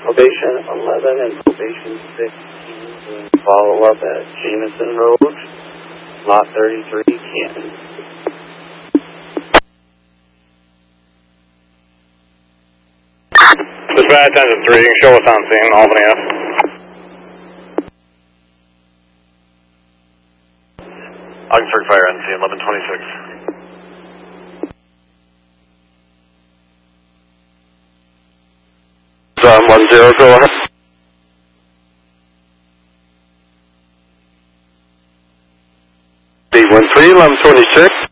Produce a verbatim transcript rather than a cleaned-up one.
probation eleven and probation sixteen. Follow up at Jameson Road, lot thirty-three, Canton. Dispatch engine three, you can show us on scene, Albany F. Augsburg Fire N C eleven twenty-six. Zone one zero, go ahead. eight one three, eleven twenty-six.